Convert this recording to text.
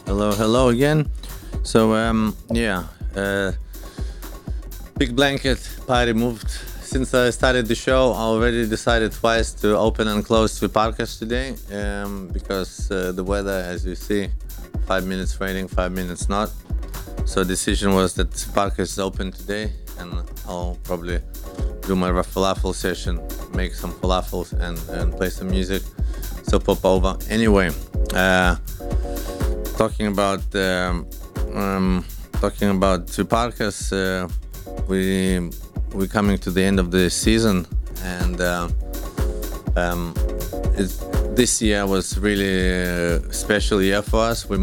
Hello again. So big blanket party moved. Since I started the show, I already decided twice to open and close the podcast today, because the weather, as you see, 5 minutes raining, 5 minutes not. So decision was that podcast is open today, and I'll probably do my falafel session, make some falafels and play some music. So pop over. Anyway, talking about the podcast, we're coming to the end of the season, and this year was really a special year for us. We